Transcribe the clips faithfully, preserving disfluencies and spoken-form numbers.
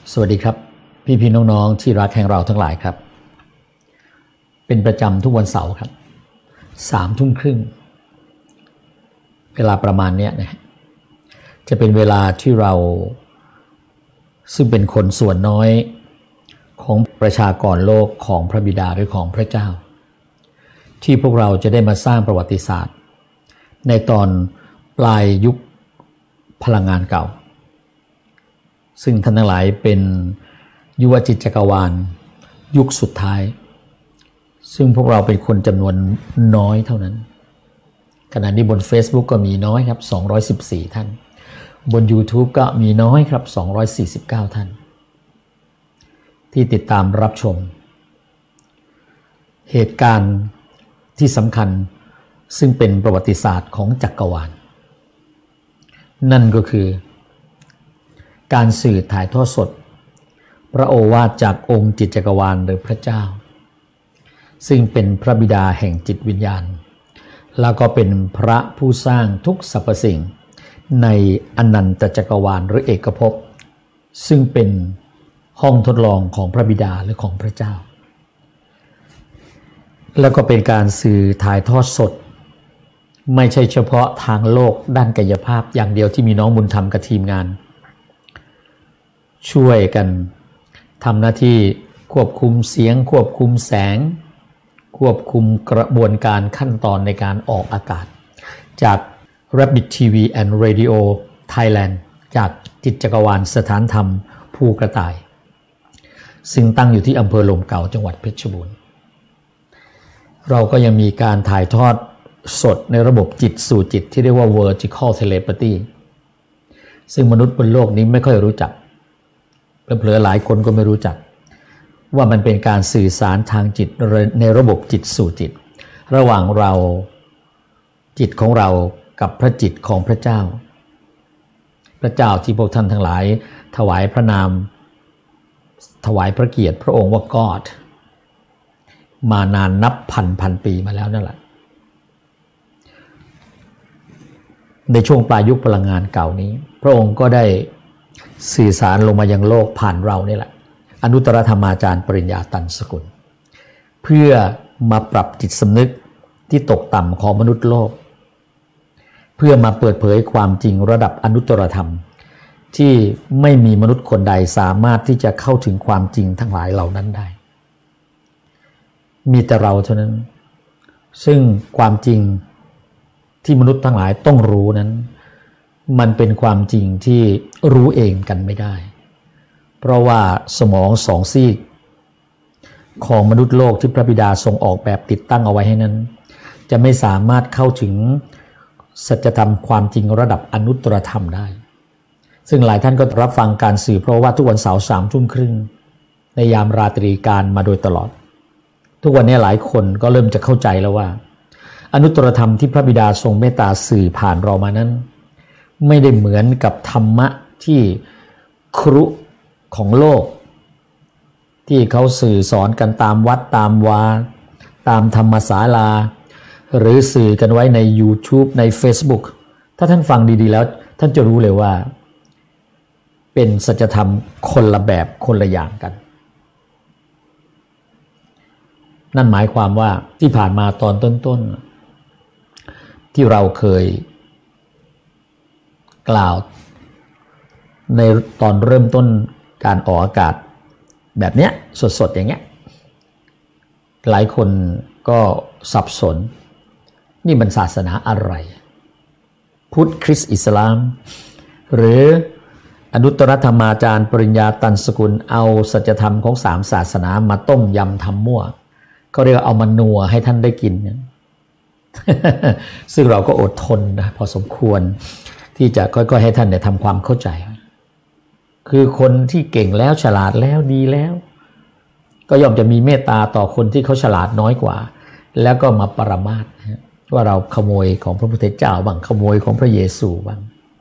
สวัสดีครับพี่พี่น้องๆที่รักแห่งเราทั้งหลายครับเป็นประจำทุกวันเสาร์ครับสามทุ่มครึ่งเวลาประมาณนี้นะจะเป็นเวลาที่เราซึ่งเป็นคนส่วนน้อยของประชากรโลกของพระบิดาหรือของพระเจ้าที่พวกเราจะได้มาสร้างประวัติศาสตร์ในตอนปลายยุคพลังงานเก่าซึ่งท่านทั้งหลายเป็นยุวจิตจักรวาลยุคสุดท้ายซึ่งพวกเราเป็นคนจำนวนน้อยเท่านั้นขณะนี้บน Facebook ก็มีน้อยครับสองร้อยสิบสี่ท่านบน YouTube ก็มีน้อยครับสองร้อยสี่สิบเก้าท่านที่ติดตามรับชมเหตุการณ์ที่สำคัญซึ่งเป็นประวัติศาสตร์ของจักรวาลนั่นก็คือการสื่อถ่ายทอดสดพระโอวาทจากองค์จิตจักรวาลหรือพระเจ้าซึ่งเป็นพระบิดาแห่งจิตวิญญาณแล้วก็เป็นพระผู้สร้างทุกสรรพสิ่งในอนันตจักรวาลหรือเอกภพซึ่งเป็นห้องทดลองของพระบิดาหรือของพระเจ้าแล้วก็เป็นการสื่อถ่ายทอดสดไม่ใช่เฉพาะทางโลกด้านกายภาพอย่างเดียวที่มีน้องบุญธรรมกับทีมงานช่วยกันทำหน้าที่ควบคุมเสียงควบคุมแสงควบคุมกระบวนการขั้นตอนในการออกอากาศจาก Rabbit ที วี and Radio Thailand จากจิตจักรวาลสถานธรรมภูกระต่ายซึ่งตั้งอยู่ที่อำเภอลมเก่าจังหวัดเพชรบูรณ์เราก็ยังมีการถ่ายทอดสดในระบบจิตสู่จิตที่เรียกว่า Vertical Telepathy ซึ่งมนุษย์บนโลกนี้ไม่ค่อยรู้จักเผลอๆหลายคนก็ไม่รู้จักว่ามันเป็นการสื่อสารทางจิตในระบบจิตสู่จิตระหว่างเราจิตของเรากับพระจิตของพระเจ้าพระเจ้าที่พวกท่านทั้งหลายถวายพระนามถวายพระเกียรติพระองค์ว่า God มานานนับพันพันปีมาแล้วนั่นแหละในช่วงปลายยุคพลังงานเก่านี้พระองค์ก็ได้สื่อสารลงมายังโลกผ่านเรานี่แหละอนุตตรธรรมาจารย์ปริญญาตันสกุลเพื่อมาปรับจิตสำนึกที่ตกต่ำของมนุษย์โลกเพื่อมาเปิดเผยความจริงระดับอนุตตรธรรมที่ไม่มีมนุษย์คนใดสามารถที่จะเข้าถึงความจริงทั้งหลายเหล่านั้นได้มีแต่เราเท่านั้นซึ่งความจริงที่มนุษย์ทั้งหลายต้องรู้นั้นมันเป็นความจริงที่รู้เองกันไม่ได้เพราะว่าสมองสองซีกของมนุษย์โลกที่พระบิดาทรงออกแบบติดตั้งเอาไว้ให้นั้นจะไม่สามารถเข้าถึงสัจธรรมความจริงระดับอนุตตรธรรมได้ซึ่งหลายท่านก็รับฟังการสื่อเพราะว่าทุกวันเสาร์สามทุ่มครึ่งในยามราตรีการมาโดยตลอดทุกวันนี้หลายคนก็เริ่มจะเข้าใจแล้วว่าอนุตตรธรรมที่พระบิดาทรงเมตตาสื่อผ่านเรามานั้นไม่ได้เหมือนกับธรรมะที่ครุของโลกที่เขาสื่อสอนกันตามวัดตามวาตามธรรมศาลาหรือสื่อกันไว้ใน YouTube ใน Facebook ถ้าท่านฟังดีๆแล้วท่านจะรู้เลยว่าเป็นสัจธรรมคนละแบบคนละอย่างกันนั่นหมายความว่าที่ผ่านมาตอนต้นๆที่เราเคยกล่าวในตอนเริ่มต้นการออกอากาศแบบเนี้ยสดๆอย่างเงี้ยหลายคนก็สับสนนี่มันศาสนาอะไรพุทธคริสต์อิสลามหรืออนุตตรธรรมาจารย์ปริญญาตันสกุลเอาสัจธรรมของสามศาสนามาต้มยำทำมั่วเขาเรียกเอามานัวให้ท่านได้กิน ซึ่งเราก็อดทนนะพอสมควรที่จะค่อยๆให้ท่านเนี่ยทำความเข้าใจคือคนที่เก่งแล้วฉลาดแล้วดีแล้วก็ย่อมจะมีเมตตาต่อคนที่เขาฉลาดน้อยกว่าแล้วก็มาปรามาสว่าเราขโมยของพระพุทธเจ้าบ้างขโมยของพระเยซูบ้าง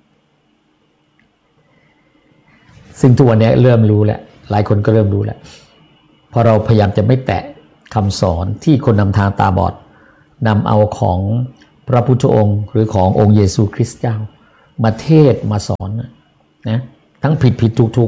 ซึ่งทุกวันนี้เริ่มรู้แล้วหลายคนก็เริ่มรู้แล้วพอเราพยายามจะไม่แตะคำสอนที่คนนำทางตาบอดนำเอาของพระพุทธองค์หรือขององค์เยซูคริสต์เจ้ามาเทศมาสอนนะทั้งผิดผิดถูกถูกอ่ะ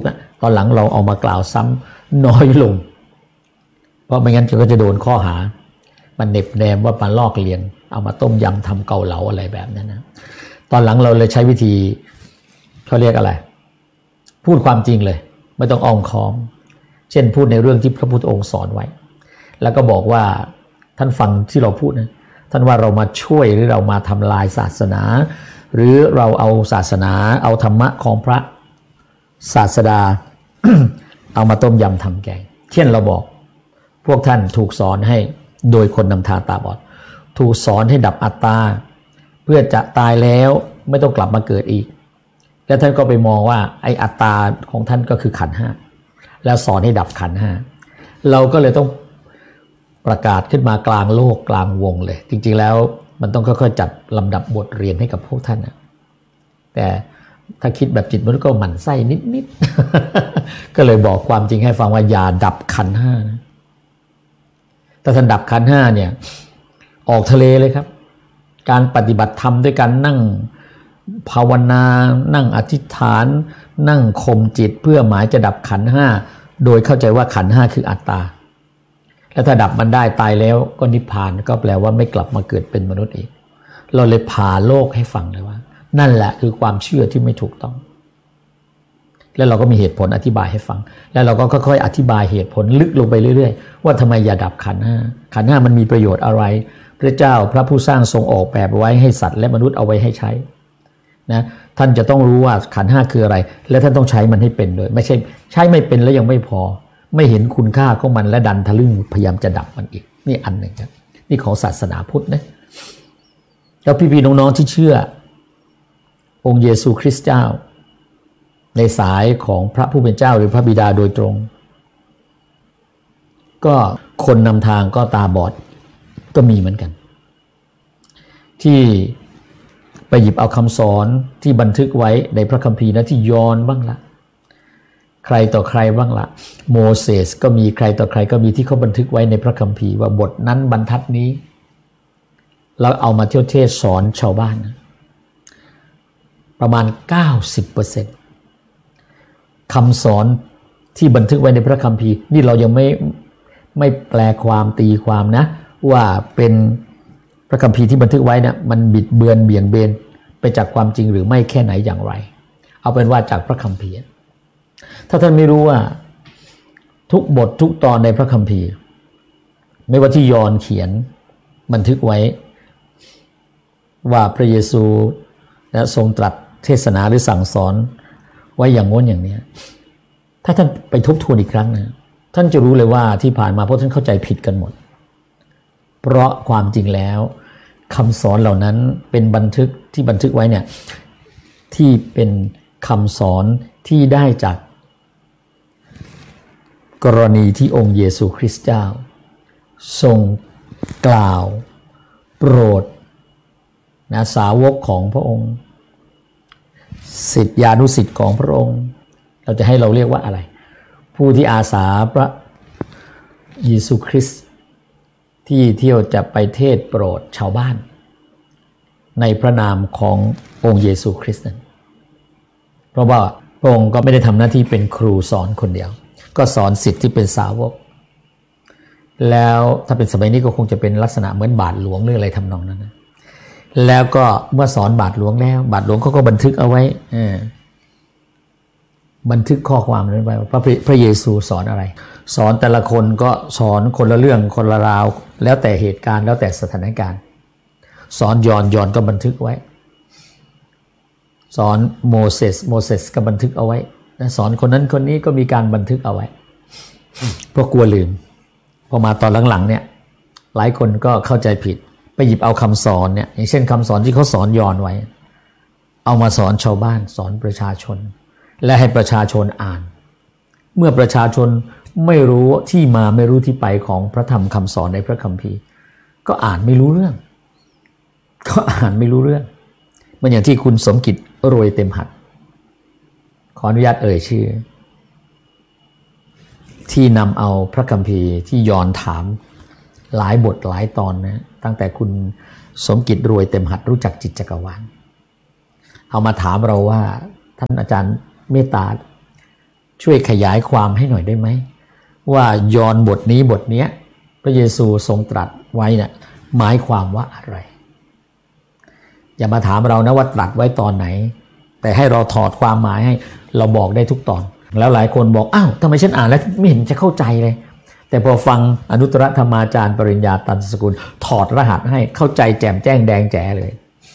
อนหลังเราเอามากล่าวซ้ำน้อยลงเพราะไม่งั้นก็จะโดนข้อหามันเน็บแนมว่ามาลอกเลียนเอามาต้มยำทำเกาเหลาอะไรแบบนั้นนะตอนหลังเราเลยใช้วิธีเขาเรียกอะไรพูดความจริงเลยไม่ต้องอ้อมค้อมเช่นพูดในเรื่องที่พระพุทธองค์สอนไว้แล้วก็บอกว่าท่านฟังที่เราพูดนะท่านว่าเรามาช่วยหรือเรามาทำลายศาสนาหรือเราเอาศาสนาเอาธรรมะของพระศาสดา เอามาต้มยำทำแกงเช่นเราบอกพวกท่านถูกสอนให้โดยคนนำทางตาบอดถูกสอนให้ดับอัตตาเพื่อจะตายแล้วไม่ต้องกลับมาเกิดอีกแล้วท่านก็ไปมองว่าไอ้อัตตาของท่านก็คือขันธ์ห้าแล้วสอนให้ดับขันธ์ห้าเราก็เลยต้องประกาศขึ้นมากลางโลกกลางวงเลยจริงๆแล้วมันต้องค่อยๆจัดลำดับบทเรียนให้กับพวกท่านนะแต่ถ้าคิดแบบจิตมันก็หมั่นไส้นิดๆ ก็เลยบอกความจริงให้ฟังว่าอย่าดับขันธ์ห้านะถ้าท่านดับขันธ์ห้าเนี่ยออกทะเลเลยครับการปฏิบัติธรรมด้วยการนั่งภาวนานั่งอธิษฐานนั่งข่มจิตเพื่อหมายจะดับขันธ์ห้าโดยเข้าใจว่าขันธ์ห้าคืออัตตาแล้วถ้าดับมันได้ตายแล้วก็นิพพานก็แปลว่าไม่กลับมาเกิดเป็นมนุษย์อีกเราเลยผ่าโลกให้ฟังเลยว่านั่นแหละคือความเชื่อที่ไม่ถูกต้องแล้วเราก็มีเหตุผลอธิบายให้ฟังแล้วเราก็ค่อยๆอธิบายเหตุผลลึกลงไปเรื่อยๆว่าทำไมอย่าดับขันธ์ห้าขันธ์ห้ามันมีประโยชน์อะไรพระเจ้าพระผู้สร้างทรงออกแบบไว้ให้สัตว์และมนุษย์เอาไว้ให้ใช้นะท่านจะต้องรู้ว่าขันธ์ห้าคืออะไรและท่านต้องใช้มันให้เป็นด้วยไม่ใช่ใช้ไม่เป็นแล้วยังไม่พอไม่เห็นคุณค่าของมันและดันทะลึ่งพยายามจะดับมันอีกนี่อันหนึ่งครับนี่ของศาสนาพุทธนะแล้วพี่ๆน้องๆที่เชื่อองค์เยซูคริสต์เจ้าในสายของพระผู้เป็นเจ้าหรือพระบิดาโดยตรงก็คนนำทางก็ตาบอดก็มีเหมือนกันที่ไปหยิบเอาคำสอนที่บันทึกไว้ในพระคัมภีร์นะที่ย้อนบ้างละใครต่อใครบ้างละโมเสสก็มีใครต่อใครก็มีที่เขาบันทึกไว้ในพระคัมภีร์ว่าบทนั้นบรรทัดนี้แล้วเอามาเที่ยวเทศสอนชาวบ้านนะประมาณ เก้าสิบเปอร์เซ็นต์ คำสอนที่บันทึกไว้ในพระคัมภีร์นี่เรายังไม่ไม่แปลความตีความนะว่าเป็นพระคัมภีร์ที่บันทึกไว้นะมันบิดเบือนเบี่ยงเบนไปจากความจริงหรือไม่แค่ไหนอย่างไรเอาเป็นว่าจากพระคัมภีร์ถ้าท่านไม่รู้ว่าทุกบททุกตอนในพระคัมภีร์ไม่ว่าที่ยอห์นเขียนบันทึกไว้ว่าพระเยซูและทรงตรัสเทศนาหรือสั่งสอนไว้อย่างง้นอย่างนี้ถ้าท่านไปทบทวนอีกครั้งนะท่านจะรู้เลยว่าที่ผ่านมาพวกท่านเข้าใจผิดกันหมดเพราะความจริงแล้วคำสอนเหล่านั้นเป็นบันทึกที่บันทึกไว้เนี่ยที่เป็นคำสอนที่ได้จากกรณีที่องค์เยซูคริสต์เจ้าทรงกล่าวโปรดนะสาวกของพระองค์ศิษยานุศิษย์ของพระองค์เราจะให้เราเรียกว่าอะไรผู้ที่อาสาพระเยซูคริสต์ที่เที่ยวจะไปเทศโปรดชาวบ้านในพระนามขององค์เยซูคริสต์นั้นเพราะว่าพระองค์ก็ไม่ได้ทำหน้าที่เป็นครูสอนคนเดียวก็สอนศิษย์ที่เป็นสาวกแล้วถ้าเป็นสมัยนี้ก็คงจะเป็นลักษณะเหมือนบาทหลวงหรืออะไรทำนองนั้นนะแล้วก็เมื่อสอนบาทหลวงแล้วบาทหลวงเขาก็บันทึกเอาไว้บันทึกข้อความนั้นไว้ว่าพระพระเยซูสอนอะไรสอนแต่ละคนก็สอนคนละเรื่องคนละราวแล้วแต่เหตุการณ์แล้วแต่สถานการณ์สอนยอห์นยอห์นก็บันทึกไว้สอนโมเสสโมเสสก็บันทึกเอาไว้สอนคนนั้นคนนี้ก็มีการบันทึกเอาไว้เพราะกลัวลืมพอมาตอนหลังๆเนี่ยหลายคนก็เข้าใจผิดไปหยิบเอาคำสอนเนี่ยอย่างเช่นคำสอนที่เขาสอนยอห์นไว้เอามาสอนชาวบ้านสอนประชาชนและให้ประชาชนอ่านเมื่อประชาชนไม่รู้ที่มาไม่รู้ที่ไปของพระธรรมคำสอนในพระคัมภีร์ก็อ่านไม่รู้เรื่องก็อ่านไม่รู้เรื่องมันอย่างที่คุณสมกิจรวยเต็มหัดขออนุญาตเอ่ยชื่อที่นำเอาพระคัมภีร์ที่ยอห์นถามหลายบทหลายตอนนะตั้งแต่คุณสมกิจรวยเต็มหัดรู้จักจิตจักรวาลเอามาถามเราว่าท่านอาจารย์เมตตาช่วยขยายความให้หน่อยได้ไหมว่ายอห์นบทนี้บทนี้พระเยซูทรงตรัสไว้เนี่ยหมายความว่าอะไรอย่ามาถามเรานะว่าตรัสไว้ตอนไหนแต่ให้เราถอดความหมายให้เราบอกได้ทุกตอนแล้วหลายคนบอกอ้าวทำไมฉันอ่านแล้วไม่เห็นจะเข้าใจเลยแต่พอฟังอนุตตรธรรมาจารย์ปริญญาตันสกุลถอดรหัสให้เข้าใจแจ่มแจ้งแดงแจ๋เลย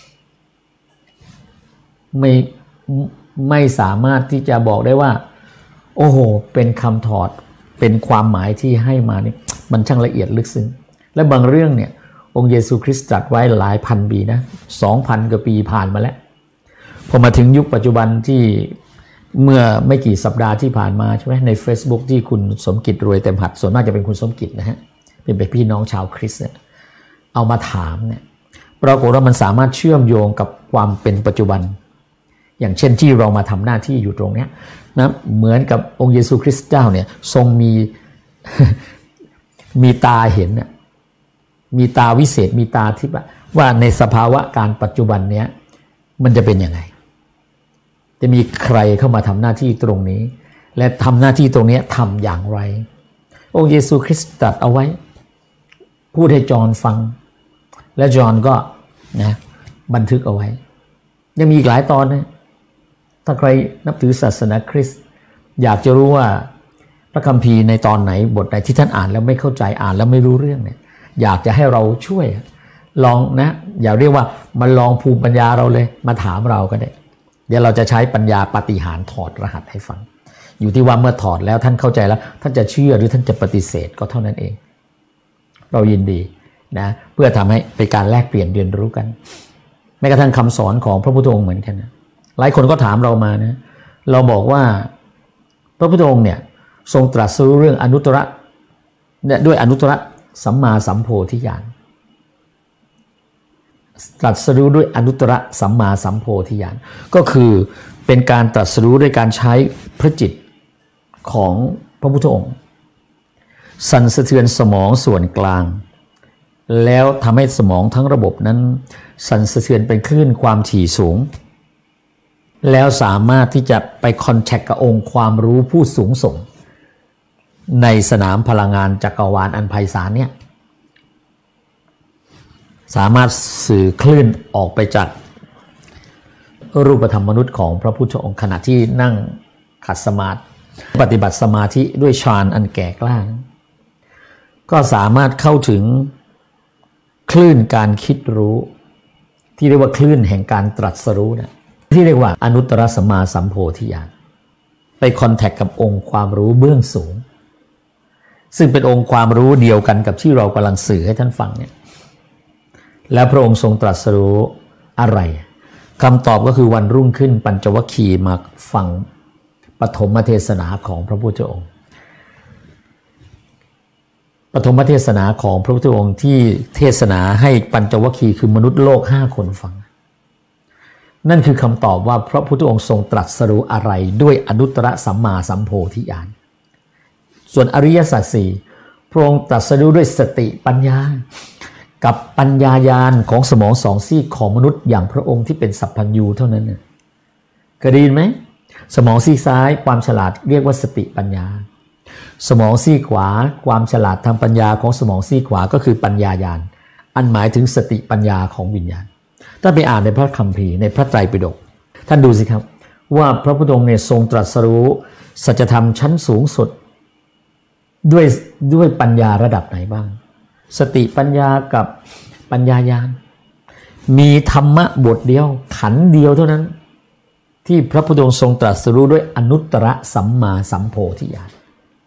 ไม่ไม่สามารถที่จะบอกได้ว่าโอ้โหเป็นคำถอดเป็นความหมายที่ให้มานี่มันช่างละเอียดลึกซึ้งและบางเรื่องเนี่ยองค์เยซูคริสต์ตรัสไว้หลายพันปีนะ สองพัน กว่าปีผ่านมาแล้วพอมาถึงยุคปัจจุบันที่เมื่อไม่กี่สัปดาห์ที่ผ่านมาใช่ไหมใน Facebook ที่คุณสมกิจรวยเต็มหัดส่วนมากจะเป็นคุณสมกิจนะฮะเป็นไปพี่น้องชาวคริสต์เนี่ยเอามาถามเนี่ยปรากฏว่ามันสามารถเชื่อมโยงกับความเป็นปัจจุบันอย่างเช่นที่เรามาทำหน้าที่อยู่ตรงนี้นะเหมือนกับองค์เยซูคริสต์เจ้าเนี่ยทรงมี มีตาเห็นน่ะมีตาวิเศษมีตาทิพย์ว่าในสภาวะการปัจจุบันเนี้ยมันจะเป็นยังไงจะมีใครเข้ามาทำหน้าที่ตรงนี้และทำหน้าที่ตรงนี้ทำอย่างไรองค์เยซูคริสต์ตรัสเอาไว้พูดให้จอห์นฟังและจอห์นก็นะบันทึกเอาไว้ยังมีอีกหลายตอนนะถ้าใครนับถือศาสนาคริสต์อยากจะรู้ว่าพระคัมภีร์ในตอนไหนบทไหนที่ท่านอ่านแล้วไม่เข้าใจอ่านแล้วไม่รู้เรื่องเนี่ยอยากจะให้เราช่วยลองนะอย่าเรียกว่ามันลองภูมิปัญญาเราเลยมาถามเราก็ได้เดี๋ยวเราจะใช้ปัญญาปาฏิหาริย์ถอดรหัสให้ฟังอยู่ที่ว่าเมื่อถอดแล้วท่านเข้าใจแล้วท่านจะเชื่อหรือท่านจะปฏิเสธก็เท่านั้นเองเรายินดีนะเพื่อทำให้เป็นการแลกเปลี่ยนเรียนรู้กันแม้กระทั่งคำสอนของพระพุทธองค์เหมือนกันนะหลายคนก็ถามเรามานะเราบอกว่าพระพุทธองค์เนี่ยทรงตรัสรู้เรื่องอนุตตรเนี่ยด้วยอนุตตรสัมมาสัมโพธิญาณตรัสรู้ด้วยอนุตตรสัมมาสัมโพธิญาณก็คือเป็นการตรัสรู้ด้วยการใช้พระจิตของพระพุทธองค์สั่นสะเทือนสมองส่วนกลางแล้วทำให้สมองทั้งระบบนั้นสั่นสะเทือนเป็นคลื่นความถี่สูงแล้วสามารถที่จะไปคอนแทคกับองค์ความรู้ผู้สูงส่งในสนามพลังงานจักรวาลอันไพศาลเนี่ยสามารถสื่อคลื่นออกไปจากรูปธรรมมนุษย์ของพระพุทธองค์ขณะที่นั่งขัดสมาธิปฏิบัติสมาธิด้วยฌานอันแก่กล้าก็สามารถเข้าถึงคลื่นการคิดรู้ที่เรียกว่าคลื่นแห่งการตรัสรู้นะที่เรียกว่าอนุตตรสัมมาสัมโพธิญาณไปคอนแทคกับองค์ความรู้เบื้องสูงซึ่งเป็นองค์ความรู้เดียวกันกับที่เรากำลังสื่อให้ท่านฟังเนี่ยแล้วพระองค์ทรงตรัสรู้อะไรคำตอบก็คือวันรุ่งขึ้นปัญจวัคคีย์มาฟังปฐมเทศนาของพระพุทธองค์ปฐมเทศนาของพระพุทธองค์ที่เทศนาให้ปัญจวัคคีย์คือมนุษย์โลกห้าคนฟังนั่นคือคำตอบว่าพระพุทธองค์ทรงตรัสรู้อะไรด้วยอนุตตรสัมมาสัมโพธิญาณส่วนอริยสัจสี่พระองค์ตรัสรู้ด้วยสติปัญญากับปัญญาญาณของสมองสองซีกของมนุษย์อย่างพระองค์ที่เป็นสัพพัญญูเท่านั้นเนี่ยเคยได้ยินไหมสมองซีกซ้ายความฉลาดเรียกว่าสติปัญญาสมองซีกขวาความฉลาดทางปัญญาของสมองซีกขวาก็คือปัญญาญาณอันหมายถึงสติปัญญาของวิญญาณถ้าไปอ่านในพระคัมภีร์ในพระไตรปิฎกท่านดูสิครับว่าพระพุทธองค์เนี่ยทรงตรัสรู้สัจธรรมชั้นสูงสุดด้วยด้วยปัญญาระดับไหนบ้างสติปัญญากับปัญญาญาณมีธรรมะบทเดียวขันธ์เดียวเท่านั้นที่พระพุทธองค์ทรงตรัสรู้ด้วยอนุตตรสัมมาสัมโพธิญาณ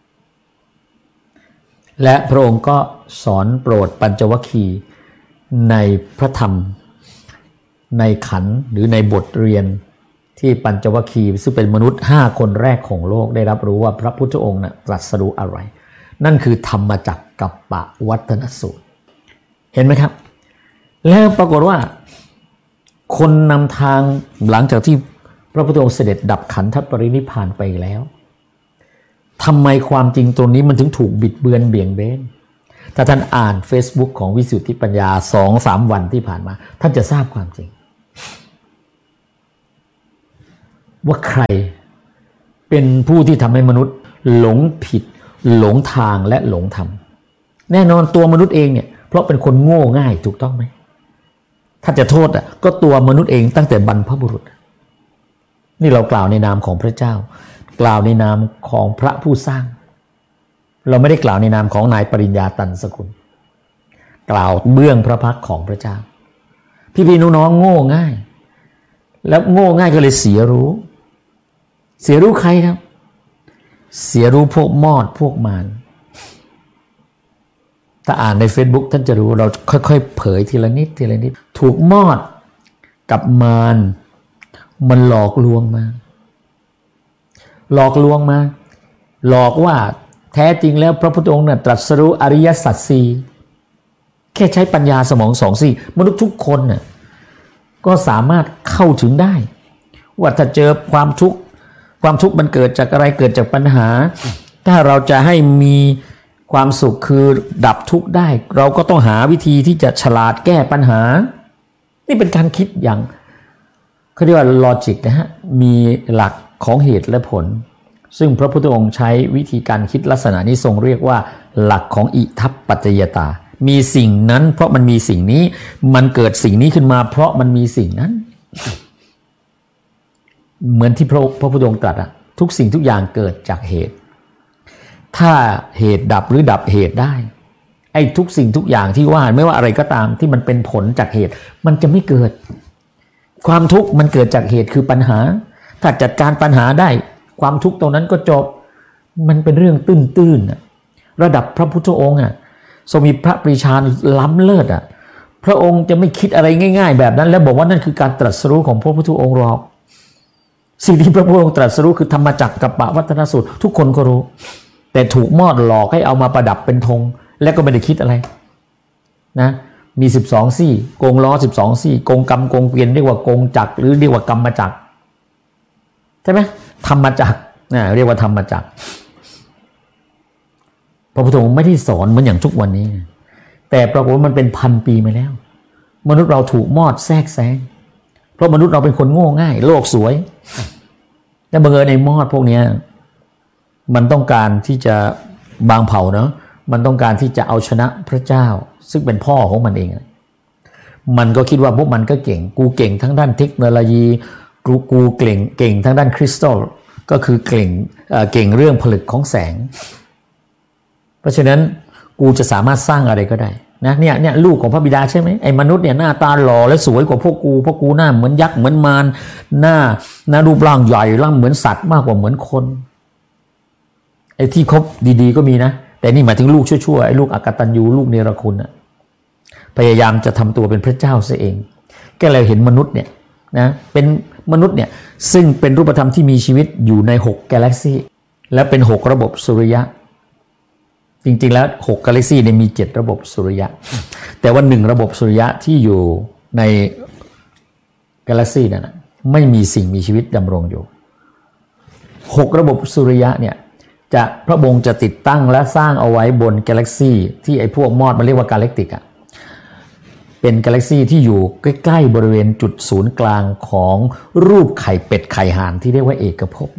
และพระองค์ก็สอนโปรดปัญจวัคคีย์ในพระธรรมในขันธ์หรือในบทเรียนที่ปัญจวัคคีย์ซึ่งเป็นมนุษย์ห้าคนแรกของโลกได้รับรู้ว่าพระพุทธองค์น่ะตรัสรู้อะไรนั่นคือธรรมจักรกัปปวัตนสูตรเห็นไหมครับแล้วปรากฏว่าคนนำทางหลังจากที่พระพุทธองค์เสด็จดับขันธปรินิพพานไปแล้วทำไมความจริงตรงนี้มันถึงถูกบิดเบือนเบี่ยงเบนถ้าท่านอ่าน Facebook ของวิสุทธิปัญญา สองสาม วันที่ผ่านมาท่านจะทราบความจริงว่าใครเป็นผู้ที่ทำให้มนุษย์หลงผิดหลงทางและหลงธรรมแน่นอนตัวมนุษย์เองเนี่ยเพราะเป็นคนโง่ง่ายถูกต้องไหมถ้าจะโทษอ่ะก็ตัวมนุษย์เองตั้งแต่บรรพบุรุษนี่เรากล่าวในนามของพระเจ้ากล่าวในนามของพระผู้สร้างเราไม่ได้กล่าวในนามของนายปริญญาตันสกุลกล่าวเบื้องพระพักของพระเจ้าพี่พี่น้องๆโง่ง่ายแล้วโง่ง่ายก็เลยเสียรู้เสียรู้ใครครับเสียรู้พวกมอดพวกมารถ้าอ่านใน Facebook ท่านจะรู้เราค่อยๆเผยทีละนิดทีละนิดถูกมอดกับมารมันหลอกลวงมาหลอกลวงมาหลอกว่าแท้จริงแล้วพระพุทธองค์น่ะตรัสรู้อริยสัจสี่แค่ใช้ปัญญาสมองสองสี่มนุษย์ทุกคนน่ะก็สามารถเข้าถึงได้ว่าถ้าเจอความทุกข์ความทุกข์มันเกิดจากอะไรเกิดจากปัญหาถ้าเราจะให้มีความสุขคือดับทุกข์ได้เราก็ต้องหาวิธีที่จะฉลาดแก้ปัญหานี่เป็นการคิดอย่างเขาเรียกว่าลอจิกนะฮะมีหลักของเหตุและผลซึ่งพระพุทธองค์ใช้วิธีการคิดลักษณะนี้ทรงเรียกว่าหลักของอิทัปปัจจยตามีสิ่งนั้นเพราะมันมีสิ่งนี้มันเกิดสิ่งนี้ขึ้นมาเพราะมันมีสิ่งนั้นเหมือนที่พระพระพุทธองค์ตรัสอะทุกสิ่งทุกอย่างเกิดจากเหตุถ้าเหตุดับหรือดับเหตุได้ไอ้ทุกสิ่งทุกอย่างที่ว่าไม่ว่าอะไรก็ตามที่มันเป็นผลจากเหตุมันจะไม่เกิดความทุกข์มันเกิดจากเหตุคือปัญหาถ้าจัดการปัญหาได้ความทุกข์ตรงนั้นก็จบมันเป็นเรื่องตื้นๆระดับพระพุทธองค์อ่ะทรงมีพระปรีชาล้ำเลิศอ่ะพระองค์จะไม่คิดอะไรง่ายๆแบบนั้นแล้วบอกว่านั่นคือการตรัสรู้ของพระพุทธองค์หรอกสิ่งที่พระพุทธองค์ตรัสรู้คือธรรมจักรกัปปวัฏฏนสูตรทุกคนก็รู้แต่ถูกมอดหลอกให้เอามาประดับเป็นธงและก็ไม่ได้คิดอะไรนะมีสิบสองซี่กงล้อสิบสองซี่กงกรรมกงเกวียนเรียกว่ากงจักรหรือเรียกว่ากรรมจักรใช่ไหมธรรมจักรนะเรียกว่าธรรมจักรพระพุทธองค์ไม่ได้สอนเหมือนอย่างทุกวันนี้แต่ปรากฏว่ามันเป็นพันปีมาแล้วมนุษย์เราถูกมอดแทรกแซงเพราะมนุษย์เราเป็นคนโง่ง่ายโลกสวยแต่บังเอิญในมอดพวกนี้มันต้องการที่จะบางเผ่าเนาะมันต้องการที่จะเอาชนะพระเจ้าซึ่งเป็นพ่อของมันเองมันก็คิดว่าพวกมันก็เก่งกูเก่งทั้งด้านเทคโนโลยีกูกูเก่งเก่งทั้งด้านคริสตัลก็คือเก่งเอ่อเก่งเรื่องผลึกของแสงเพราะฉะนั้นกูจะสามารถสร้างอะไรก็ได้นะเนี่ยเนี่ยลูกของพระบิดาใช่ไหมไอ้มนุษย์เนี่ยหน้าตาหล่อและสวยกว่าพวกกูพวกกูหน้าเหมือนยักษ์เหมือนมารหน้าหน้ารูปร่างใหญ่ร่างเหมือนสัตว์มากกว่าเหมือนคนไอ้ที่คบดีๆก็มีนะแต่นี่หมายถึงลูกชั่วๆไอ้ลูกอกตัญญูลูกเนรคุณอะพยายามจะทำตัวเป็นพระเจ้าซะเองก็เลยเห็นมนุษย์เนี่ยนะเป็นมนุษย์เนี่ยซึ่งเป็นรูปธรรมที่มีชีวิตอยู่ในหกกาแล็กซี่และเป็นหกระบบสุริยะจริงๆแล้วหกกาแล็กซี่เนี่ยมีเจ็ดระบบสุริยะแต่ว่าหนึ่งระบบสุริยะที่อยู่ในกาแล็กซี่นั้นนะไม่มีสิ่งมีชีวิตดำรงอยู่หกระบบสุริยะเนี่ยจะพระองค์จะติดตั้งและสร้างเอาไว้บนกาแล็กซี่ที่ไอ้พวกมอดมันเรียกว่ากาแล็กติกอะเป็นกาแล็กซี่ที่อยู่ใกล้ๆบริเวณจุดศูนย์กลางของรูปไข่เป็ดไข่ห่านที่เรียกว่าเอกภพ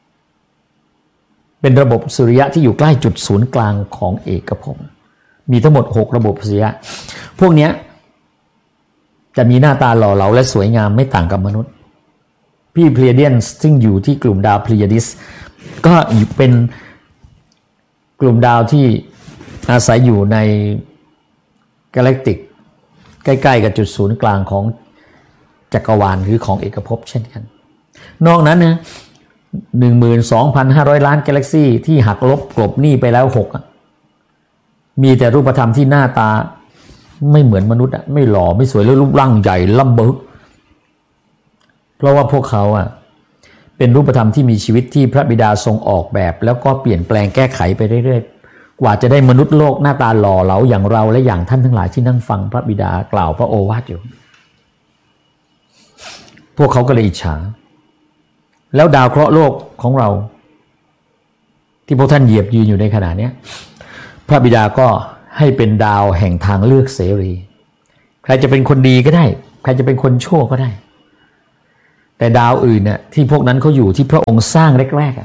เป็นระบบสุริยะที่อยู่ใกล้จุดศูนย์กลางของเอกภพมีทั้งหมดหกระบบสุริยะพวกนี้จะมีหน้าตาหล่อเหลาและสวยงามไม่ต่างกับมนุษย์พี่เพลียเดียนซึ่งอยู่ที่กลุ่มดาวเพลียดิสก็เป็นกลุ่มดาวที่อาศัยอยู่ในกาแล็กติกใกล้ๆกับจุดศูนย์กลางของจักรวาลหรือของเอกภพเช่นกันนอกนั้นนะ หนึ่งหมื่นสองพันห้าร้อย ล้านกาแล็กซี่ที่หักลบกลบหนี้ไปแล้วหกมีแต่รูปธรรมที่หน้าตาไม่เหมือนมนุษย์อ่ะไม่หล่อไม่สวยแล้วรูปร่างใหญ่ล่ำบึกเพราะว่าพวกเขาอ่ะเป็นรูปธรรมที่มีชีวิตที่พระบิดาทรงออกแบบแล้วก็เปลี่ยนแปลงแก้ไขไปเรื่อยๆกว่าจะได้มนุษย์โลกหน้าตาหล่อเหลาอย่างเราและอย่างท่านทั้งหลายที่นั่งฟังพระบิดากล่าวพระโอวาทอยู่พวกเขาก็เลยอิจฉาแล้วดาวเคราะห์โลกของเราที่พวกท่านเหยียบยืนอยู่ในขณะนี้พระบิดาก็ให้เป็นดาวแห่งทางเลือกเสรีใครจะเป็นคนดีก็ได้ใครจะเป็นคนชั่วก็ได้แต่ดาวอื่นเนี่ยที่พวกนั้นเขาอยู่ที่พระองค์สร้างแรกๆอ่ะ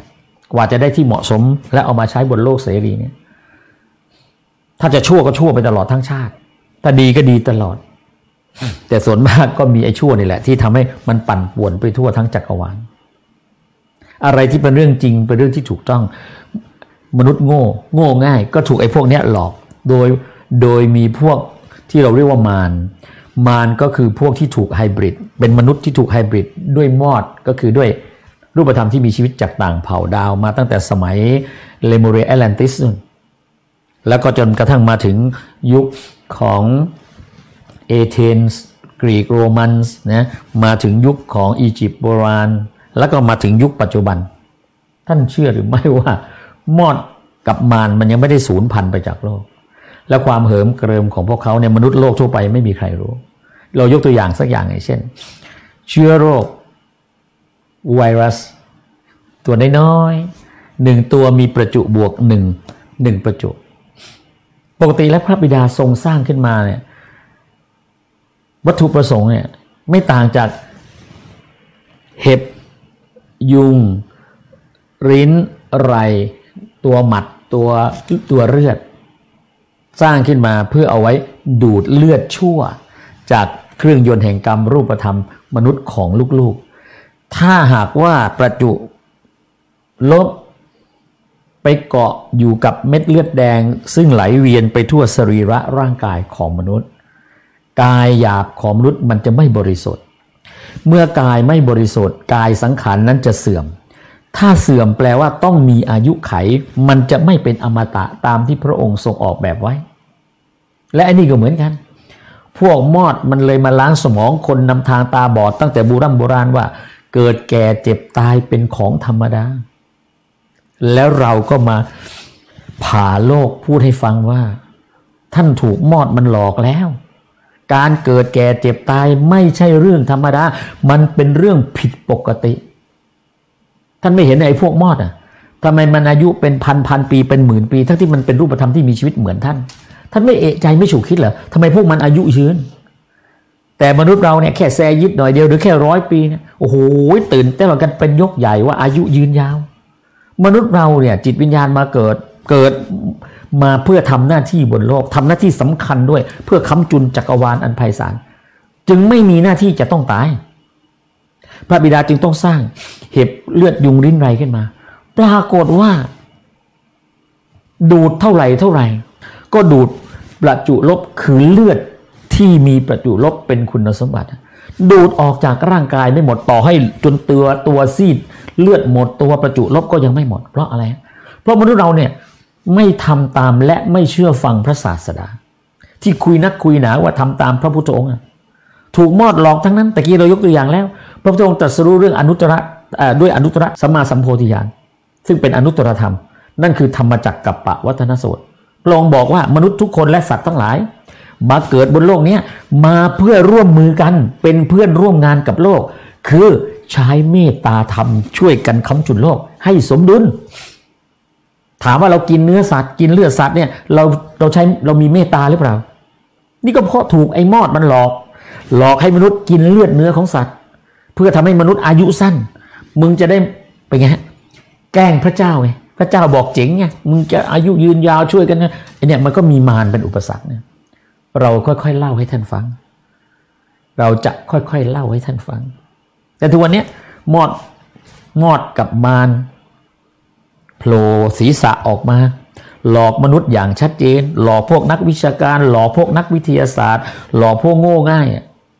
กว่าจะได้ที่เหมาะสมและเอามาใช้บนโลกเสรีเนี่ยถ้าจะชั่วก็ชั่วไปตลอดทั้งชาติถ้าดีก็ดีตลอดแต่ส่วนมากก็มีไอ้ชั่วนี่แหละที่ทำให้มันปั่นป่วนไปทั่วทั้งจักรวาลอะไรที่เป็นเรื่องจริงเป็นเรื่องที่ถูกต้องมนุษย์โง่โง่ง่ายก็ถูกไอ้พวกเนี้ยหลอกโดยโดยมีพวกที่เราเรียกว่ามารมารก็คือพวกที่ถูกไฮบริดเป็นมนุษย์ที่ถูกไฮบริดด้วยมอดก็คือด้วยรูปธรรมที่มีชีวิตจากต่างเผ่าดาวมาตั้งแต่สมัยเลมูเรียแอตแลนติสแล้วก็จนกระทั่งมาถึงยุคของเอเธนส์กรีกโรมันส์นะมาถึงยุคของอียิปต์โบราณแล้วก็มาถึงยุคปัจจุบันท่านเชื่อหรือไม่ว่ามอดกับมารมันยังไม่ได้สูญพันธุ์ไปจากโลกและความเหิมเกริมของพวกเขาเนี่ยมนุษย์โลกทั่วไปไม่มีใครรู้เรายกตัวอย่างสักอย่างอย่างเช่นเชื้อโรคไวรัสตัวน้อยๆหนึ่งตัวมีประจุบวกหนึ่งหนึ่งประจุปกติแล้วพระบิดาทรงสร้างขึ้นมาเนี่ยวัตถุประสงค์เนี่ยไม่ต่างจากเห็บยุงริ้นไรตัวหมัดตัวตัวเลือดสร้างขึ้นมาเพื่อเอาไว้ดูดเลือดชั่วจากเครื่องยนต์แห่งกรรมรูปธรรมมนุษย์ของลูกๆถ้าหากว่าประจุลบไปเกาะอยู่กับเม็ดเลือดแดงซึ่งไหลเวียนไปทั่วสรีระร่างกายของมนุษย์กายหยาบของมนุษย์มันจะไม่บริสุทธิ์เมื่อกายไม่บริสุทธิ์กายสังขารนั้นจะเสื่อมถ้าเสื่อมแปลว่าต้องมีอายุไขมันจะไม่เป็นอมตะตามที่พระองค์ทรงออกแบบไว้และอันนี้ก็เหมือนกันพวกมอดมันเลยมาล้างสมองคนนำทางตาบอดตั้งแต่โบราณโบราณว่าเกิดแก่เจ็บตายเป็นของธรรมดาแล้วเราก็มาผ่าโลกพูดให้ฟังว่าท่านถูกมอดมันหลอกแล้วการเกิดแก่เจ็บตายไม่ใช่เรื่องธรรมดามันเป็นเรื่องผิดปกติท่านไม่เห็นไอ้พวกมอดอ่ะทำไมมันอายุเป็นพันพันปีเป็นหมื่นปีทั้งที่มันเป็นรูปธรรมที่มีชีวิตเหมือนท่านท่านไม่เอะใจไม่ฉุกคิดเหรอทำไมพวกมันอายุยืนแต่มนุษย์เราเนี่ยแค่แซยิดหน่อยเดียวหรือแค่ร้อยปีเนี่ยโอ้โหตื่นเต้นกันเป็นยกใหญ่ว่าอายุยืนยาวมนุษย์เราเนี่ยจิตวิญญาณมาเกิดเกิดมาเพื่อทำหน้าที่บนโลกทำหน้าที่สำคัญด้วยเพื่อค้ำจุนจักรวาลอันไพศาลจึงไม่มีหน้าที่จะต้องตายพระบิดาจึงต้องสร้างเห็บเลือดยุงริ้นไรขึ้นมาปรากฏว่าดูดเท่าไหร่เท่าไหร่ก็ดูดประจุลบคือเลือดที่มีประจุลบเป็นคุณสมบัติดูดออกจากร่างกายไม่หมดต่อให้จนตัวตัวซีดเลือดหมดตัวประจุลบก็ยังไม่หมดเพราะอะไรเพราะมนุษย์เราเนี่ยไม่ทำตามและไม่เชื่อฟังพระศาสดาที่คุยนักคุยหนาว่าทำตามพระพุทธองค์ถูกมอดหลอกทั้งนั้นตะกี้เรายกตัวอย่างแล้วพระพุทธองค์ตรัสรู้เรื่องอนุตตรด้วยอนุตตรสัมมาสัมโพธิญาณซึ่งเป็นอนุตตรธรรมนั่นคือธรรมจักรกัปปวัฏนสูตรพระองค์บอกว่ามนุษย์ทุกคนและสัตว์ทั้งหลายมาเกิดบนโลกนี้มาเพื่อร่วมมือกันเป็นเพื่อนร่วมงานกับโลกคือใช้เมตตาธรรมช่วยกันค้ำจุนโลกให้สมดุลถามว่าเรากินเนื้อสัตว์กินเลือดสัตว์เนี่ยเราเราใช้เรามีเมตตาหรือเปล่านี่ก็เพราะถูกไอ้มอดมันหลอกหลอกให้มนุษย์กินเลือดเนื้อของสัตว์เพื่อทำให้มนุษย์อายุสั้นมึงจะได้เป็นไงแกล้งพระเจ้าไงพระเจ้าบอกเจ๋งไงมึงจะอายุยืนยาวช่วยกันนะไอ้เนี่ยมันก็มีมารเป็นอุปสรรคเนี่ยเราค่อยๆเล่าให้ท่านฟังเราจะค่อยๆเล่าให้ท่านฟังแต่ทุกวันนี้มอดมอดกับมารโผล่ศีรษะออกมาหลอกมนุษย์อย่างชัดเจนหลอกพวกนักวิชาการหลอกพวกนักวิทยาศาสตร์หลอกพวกโง่ง่าย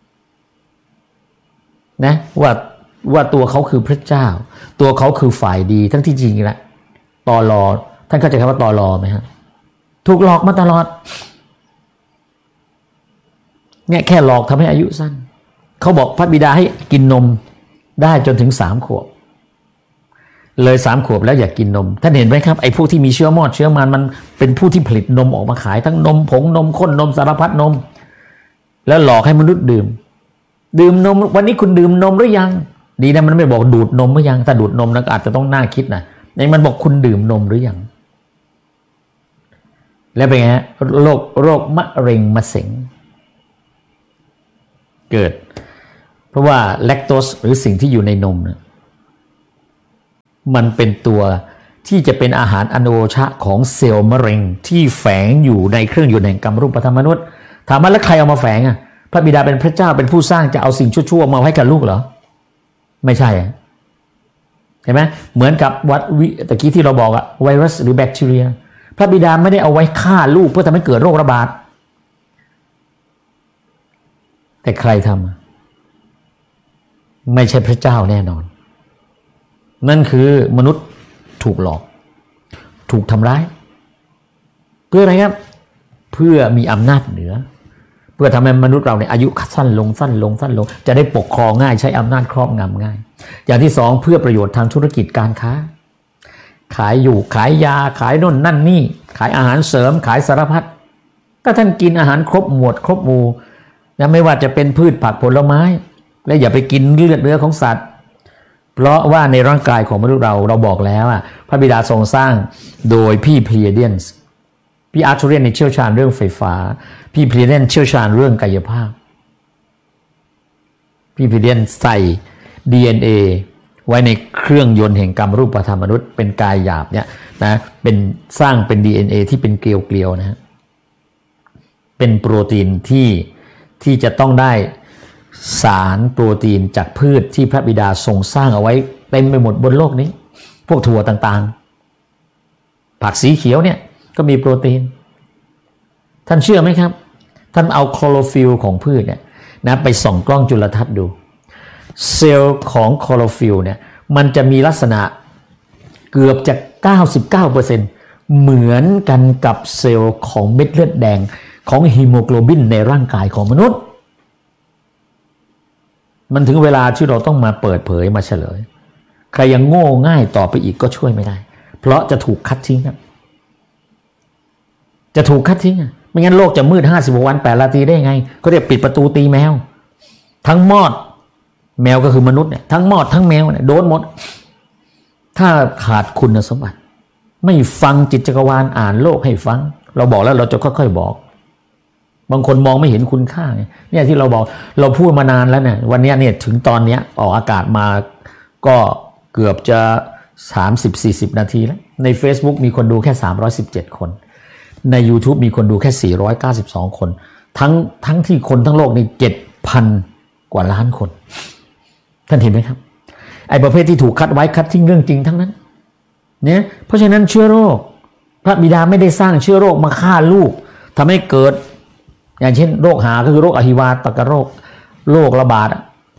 นะว่าว่าตัวเขาคือพระเจ้าตัวเขาคือฝ่ายดีทั้งที่จริงแล้วตอรอท่านเข้าใจคำว่าตอรอไหมฮะถูกหลอกมาตลอดเนี่ยแค่หลอกทำให้อายุสั้นเขาบอกพระบิดาให้กินนมได้จนถึงสามขวบเลยสามขวบแล้วอยากกินนมท่านเห็นไหมครับไอ้พวกที่มีเชื้อมอดเชื้อมันมันเป็นผู้ที่ผลิตนมออกมาขายทั้งนมผงนมข้นนมสารพัดนมแล้วหลอกให้มนุษย์ดื่มดื่มนมวันนี้คุณดื่มนมหรือยังดีนะมันไม่บอกดูดนมหรือยังถ้าดูดนมแล้วอาจจะต้องน่าคิดนะในมันบอกคุณดื่มนมหรือยังแล้วเป็นไงฮะโรคโรคมะเร็งมะเส็งเกิดเพราะว่าแลคโตสหรือสิ่งที่อยู่ในนมเนี่ยมันเป็นตัวที่จะเป็นอาหารอโนชะของเซลล์มะเร็งที่แฝงอยู่ในเครื่องยนต์แห่งกรรมรูปธรรมมนุษย์ถามว่าแล้วใครเอามาแฝงอ่ะพระบิดาเป็นพระเจ้าเป็นผู้สร้างจะเอาสิ่งชั่วๆมาให้กับลูกเหรอไม่ใช่เห็นไหมเหมือนกับวัดวิตะกี้ที่เราบอกอะไวรัสหรือแบคทีเรียพระบิดาไม่ได้เอาไว้ฆ่าลูกเพื่อทำให้เกิดโรคระบาดแต่ใครทำไม่ใช่พระเจ้าแน่นอนนั่นคือมนุษย์ถูกหลอกถูกทำร้ายเพื่ออะไรครับเพื่อมีอำนาจเหนือเพื่อทำให้มนุษย์เราเนี่ยอายุสั้นลงสั้นลงสั้นลงจะได้ปกครองง่ายใช้อำนาจครอบงำง่ายอย่างที่สองเพื่อประโยชน์ทางธุรกิจการค้าขายอยู่ขายยาขายโน่นนั่นนี่ขายอาหารเสริมขายสารพัดก็ท่านกินอาหารครบหมวดครบหมู่นะไม่ว่าจะเป็นพืชผักผลไม้และอย่าไปกินเลือดเนื้อของสัตว์เพราะว่าในร่างกายของมนุษย์เราเราบอกแล้วอ่ะพระบิดาทรงสร้างโดยพี่เพลียเดียนส์พี่อาร์ทูเรียนในเชี่ยวชาญเรื่องไฟฟ้าพี่เพลียเดียนเชี่ยวชาญเรื่องกายภาพพี่เพลียเดียนใส่ ดี เอ็น เอ ไว้ในเครื่องยนต์แห่งกรรมรูปธรรมมนุษย์เป็นกายหยาบเนี่ยนะเป็นสร้างเป็น ดี เอ็น เอ ที่เป็นเกลียวๆนะเป็นโปรตีนที่ที่จะต้องได้สารโปรตีนจากพืชที่พระบิดาทรงสร้างเอาไว้เต็มไปหมดบนโลกนี้พวกถั่วต่างๆผักสีเขียวเนี่ยก็มีโปรตีนท่านเชื่อไหมครับท่านเอาคลอโรฟิลของพืชเนี่ยนะไปส่องกล้องจุลทรรศน์ดูเซลล์ของคลอโรฟิลเนี่ยมันจะมีลักษณะเกือบจะ เก้าสิบเก้าเปอร์เซ็นต์ เหมือนกันกับเซลล์ของเม็ดเลือดแดงของฮีโมโกลบินในร่างกายของมนุษย์มันถึงเวลาที่เราต้องมาเปิดเผยมาเฉลยใครยังโง่ง่ายต่อไปอีกก็ช่วยไม่ได้เพราะจะถูกคัดทิ้งครับจะถูกคัดทิ้งอ่ะไม่งั้นโลกจะมืดห้าสิบวันแปดนาทีได้ไงเขาเรียกปิดประตูตีแมวทั้งมอดแมวก็คือมนุษย์เนี่ยทั้งมอดทั้งแมวเนี่ยโดนหมดถ้าขาดคุณสมบัติไม่ฟังจิตจักรวาลอ่านโลกให้ฟังเราบอกแล้วเราจะค่อยๆบอกบางคนมองไม่เห็นคุณค่าเนี่ยที่เราบอกเราพูดมานานแล้วเนี่ยวันนี้เนี่ยถึงตอนนี้ออกอากาศมาก็เกือบจะ สามสิบสี่สิบ นาทีแล้วใน Facebook มีคนดูแค่สามร้อยสิบเจ็ดคนใน YouTube มีคนดูแค่สี่ร้อยเก้าสิบสองคนทั้งทั้งที่คนทั้งโลกนี่ เจ็ดพัน กว่าล้านคนท่านเห็นไหมครับไอ้ประเภทที่ถูกคัดไว้คัดทิ้งเรื่องจริงทั้งนั้นเนี่ยเพราะฉะนั้นเชื้อโรคพระบิดาไม่ได้สร้างเชื้อโรคมาฆ่าลูกทำให้เกิดอย่างเช่นโรคหาก็คือโรคอหิวาตกโรคโรคระบาด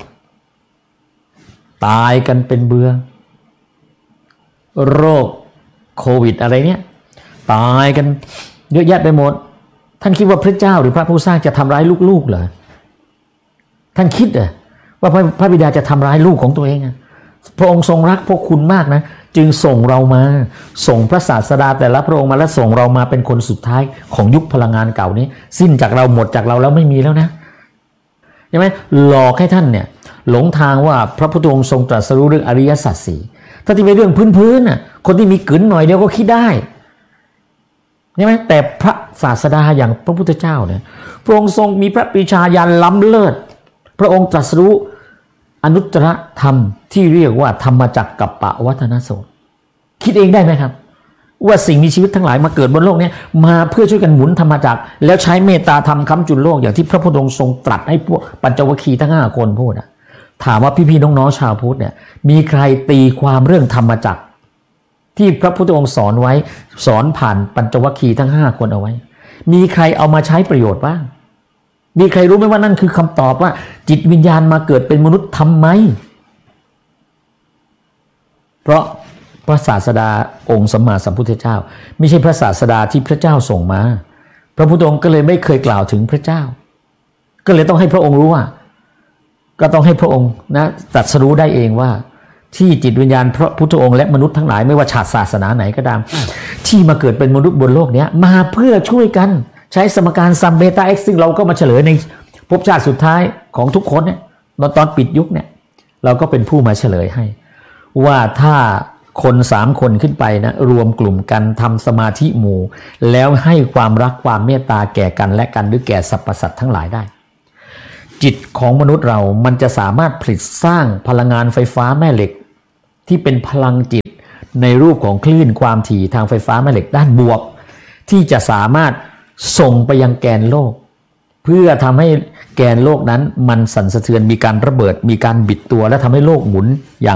ตายกันเป็นเบือโรคโควิดอะไรเนี่ยตายกันเยอะแยะไปหมดท่านคิดว่าพระเจ้าหรือพระผู้สร้างจะทำร้ายลูกๆเหรอท่านคิดเหรอว่าพระบิดาจะทำร้ายลูกของตัวเองอ่ะพระองค์ทรงรักพวกคุณมากนะจึงส่งเรามาส่งพระศาสดาแต่ละพระองค์มาและส่งเรามาเป็นคนสุดท้ายของยุคพลังงานเก่านี้สิ้นจากเราหมดจากเราแล้วไม่มีแล้วนะใช่ไหมหลอกให้ท่านเนี่ยหลงทางว่าพระพุทธองค์ทรงตรัสรู้เรื่องอริยสัจสี่ถ้าที่เป็นเรื่องพื้นๆน่ะคนที่มีกลืนหน่อยเดียวก็คิดได้ใช่ไหมแต่พระศาสดาอย่างพระพุทธเจ้าเนี่ยพระองค์ทรงมีพระปรีชาญาณล้ำเลิศพระองค์ตรัสรู้อนุตตรธรรมที่เรียกว่าธรรมจักรกัปปวัฏนสูตรคิดเองได้ไหมครับว่าสิ่งมีชีวิตทั้งหลายมาเกิดบนโลกนี้มาเพื่อช่วยกันหมุนธรรมจักรแล้วใช้เมตตาธรรมค้ำจุนโลกอย่างที่พระพุทธองค์ทรงตรัสให้พวกปัญจวัคคีย์ทั้งห้าคนพูดอะถามว่าพี่ๆน้องๆชาวพุทธเนี่ยมีใครตีความเรื่องธรรมจักรที่พระพุทธองค์สอนไว้สอนผ่านปัญจวัคคีย์ทั้งห้าคนเอาไว้มีใครเอามาใช้ประโยชน์บ้างมีใครรู้ไหมว่านั่นคือคำตอบว่าจิตวิญญาณมาเกิดเป็นมนุษย์ทำไมเพราะพระศาสดาองค์สัมมาสัมพุทธเจ้าไม่ใช่พระศาสดาที่พระเจ้าส่งมาพระพุทธองค์ก็เลยไม่เคยกล่าวถึงพระเจ้าก็เลยต้องให้พระองค์รู้ว่าก็ต้องให้พระองค์นะตรัสรู้ได้เองว่าที่จิตวิญญาณพระพุทธองค์และมนุษย์ทั้งหลายไม่ว่าชาติศาสนาไหนก็ตามที่มาเกิดเป็นมนุษย์บนโลกนี้มาเพื่อช่วยกันใช้สมการซัมเบต้าเอ็กซ์ซึ่งเราก็มาเฉลยในภพชาติสุดท้ายของทุกคนเนี่ยตอนตอนปิดยุคเนี่ยเราก็เป็นผู้มาเฉลยให้ว่าถ้าคนสามคนขึ้นไปนะรวมกลุ่มกันทำสมาธิหมู่แล้วให้ความรักความเมตตาแก่กันและกันหรือแก่สรรพสัตว์ทั้งหลายได้จิตของมนุษย์เรามันจะสามารถผลิตสร้างพลังงานไฟฟ้าแม่เหล็กที่เป็นพลังจิตในรูปของคลื่นความถี่ทางไฟฟ้าแม่เหล็กด้านบวกที่จะสามารถส่งไปยังแกนโลกเพื่อทำให้แกนโลกนั้นมันสั่นสะเทือนมีการระเบิดมีการบิดตัวและทำให้โลกหมุนอย่าง